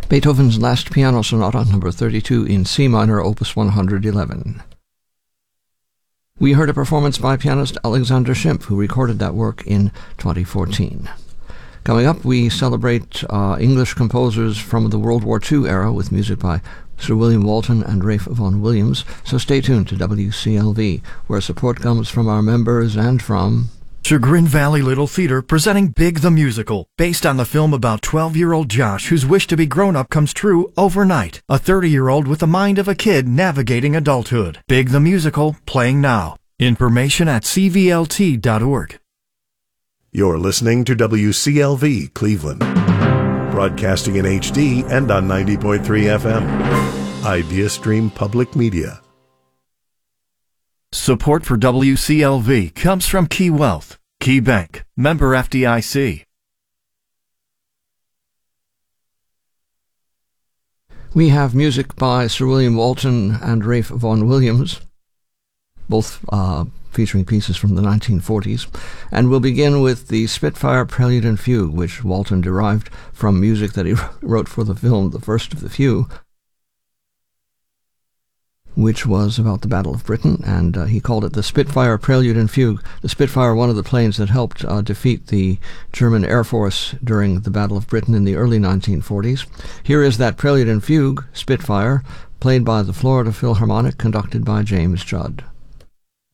Beethoven's Last Piano Sonata, number 32 in C minor, opus 111. We heard a performance by pianist Alexander Schimpf, who recorded that work in 2014. Coming up, we celebrate English composers from the World War II era with music by Sir William Walton and Ralph Vaughan Williams, so stay tuned to WCLV, where support comes from our members and from Chagrin Valley Little Theater presenting Big the Musical, based on the film about 12-year-old Josh whose wish to be grown-up comes true overnight. A 30-year-old with the mind of a kid navigating adulthood. Big the Musical, playing now. Information at cvlt.org. You're listening to WCLV Cleveland, broadcasting in HD and on 90.3 FM. IdeaStream Public Media. Support for WCLV comes from Key Wealth, Key Bank, member FDIC. We have music by Sir William Walton and Ralph Vaughan Williams, both featuring pieces from the 1940s, and we'll begin with the Spitfire Prelude and Fugue, which Walton derived from music that he wrote for the film The First of the Few, which was about the Battle of Britain, and he called it the Spitfire Prelude and Fugue. The Spitfire, one of the planes that helped defeat the German Air Force during the Battle of Britain in the early 1940s. Here is that Prelude and Fugue, Spitfire, played by the Florida Philharmonic, conducted by James Judd.